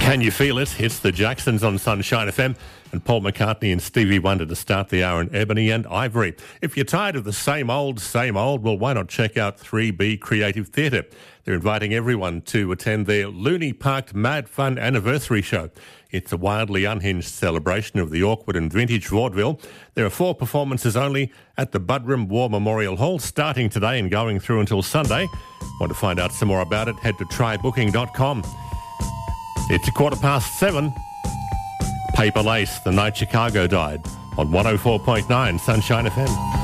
Can you feel it? It's the Jacksons on Sunshine FM and Paul McCartney and Stevie Wonder to start the hour in Ebony and Ivory. If you're tired of the same old, well, why not check out 3B Creative Theatre? They're inviting everyone to attend their Looney Parked Mad Fun anniversary show. It's a wildly unhinged celebration of the awkward and vintage vaudeville. There are 4 performances only at the Budrum War Memorial Hall, starting today and going through until Sunday. Want to find out some more about it? Head to trybooking.com. It's 7:15. Paper Lace, The Night Chicago Died, on 104.9 Sunshine FM.